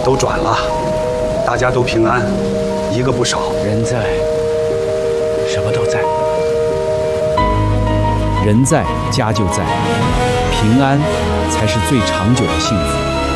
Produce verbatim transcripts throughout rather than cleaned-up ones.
都转了，大家都平安，一个不少。 人在，什么都在。 人在，家就在，平安才是最长久的幸福。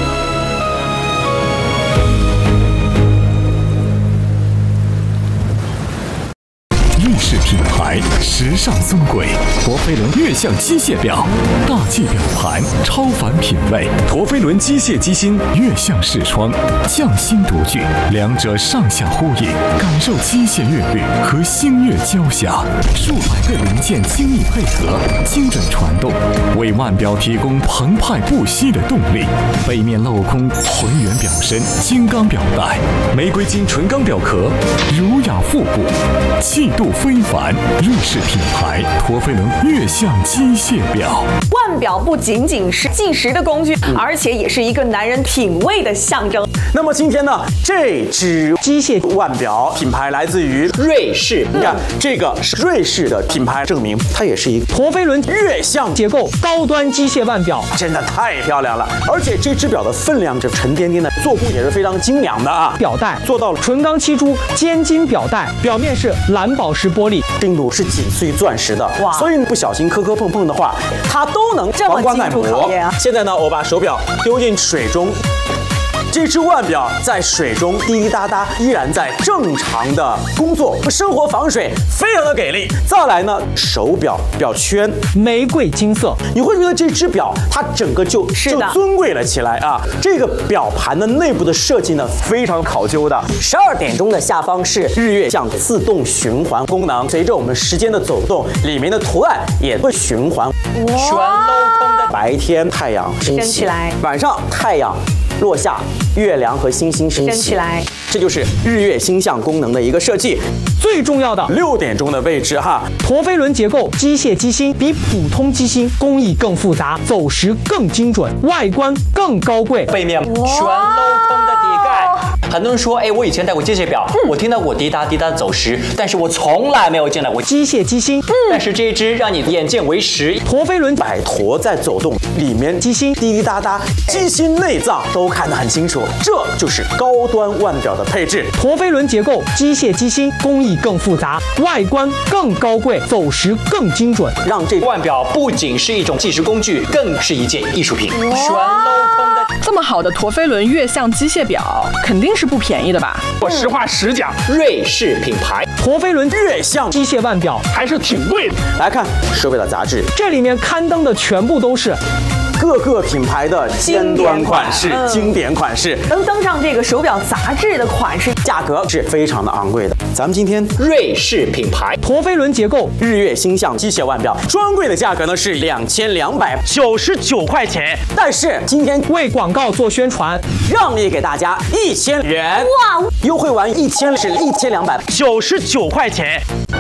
瑞士品牌，时尚尊贵，陀飞轮悦享机械表，大气表盘，超凡品味。陀飞轮机械机芯，悦享视窗，匠心独具，两者上下呼应，感受机械韵律和星月交响。数百个零件精密配合，精准传动，为腕表提供澎湃不息的动力。背面镂空浑圆表身，金刚表带，玫瑰金纯钢表壳，儒雅复古，气度非凡。瑞士品牌陀飞轮悦享机械表。 腕表不仅仅是计时的工具，嗯、而且也是一个男人品味的象征。 那么今天呢，这只机械腕表品牌来自于瑞士。你看，这个是瑞士的品牌证明，它也是一个陀飞轮悦享结构高端机械腕表， 真的太漂亮了。而且这只表的分量是沉甸甸的，做工也是非常精良的啊。 表带做到了纯钢七铢尖金表带，表面是蓝宝石玻璃， 硬度是紧碎钻石的，哇！所以你不小心磕磕碰碰的话，它都能防刮耐磨。 现在呢，我把手表丢进水中。这只腕表在水中滴滴答答，依然在正常的工作，生活防水非常的给力。再来呢，手表表圈玫瑰金色， 你会觉得这只表它整个就就尊贵了起来啊。这个表盘的内部的设计呢，非常考究的。十二点钟的下方是日月像自动循环功能，随着我们时间的走动，里面的图案也会循环。全镂空的，白天太阳升起来，晚上太阳落下，月亮和星星升起来，这就是日月星象功能的一个设计。 最重要的六点钟的位置哈， 陀飞轮结构机械机芯比普通机芯工艺更复杂，走时更精准，外观更高贵。 背面全镂空的底盖。很多人说，哎，我以前戴过机械表，嗯、我听到过滴答滴答的走时，但是我从来没有见到过机械机芯。嗯、 但是这一只让你眼见为实， 陀飞轮摆陀在走动，里面机芯滴滴答答，机芯内脏都看得很清楚，这就是高端腕表的配置。 陀飞轮结构机械机芯工艺更复杂，外观更高贵，走时更精准， 让这腕表不仅是一种计时工具，更是一件艺术品。全镂空的这么好的陀飞轮悦享机械表，肯定是不便宜的吧？ 我实话实讲， 瑞士品牌陀飞轮悦享机械腕表还是挺贵的。 来看手表的杂志， 这里面刊登的全部都是各个品牌的尖端款式、嗯、经典款式， 能登上这个手表杂志的款式， 价格是非常的昂贵的。咱们今天瑞士品牌陀飞轮结构日月星象机械腕表，专柜的价格呢是两千两百九十九块钱，但是今天为广告做宣传， 让利给大家一千元，哇！优惠完一千是一千两百九十九块钱。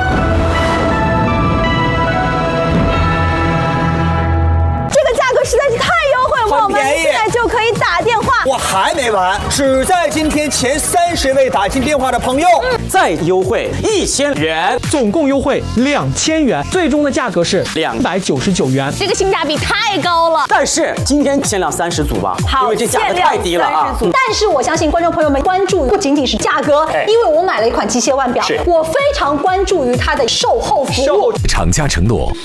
实在是太优惠，我们现在就可以打电话。 我还没完，只在今天前三十位打进电话的朋友， 嗯、再优惠一千元， 总共优惠两千元，最终的价格是两百九十九元。 这个性价比太高了。 但是今天限量三十组吧， 好， 因为这价格太低了啊。 但是我相信观众朋友们关注不仅仅是价格，哎、因为我买了一款机械腕表，我非常关注于它的售后服务。 厂家承诺。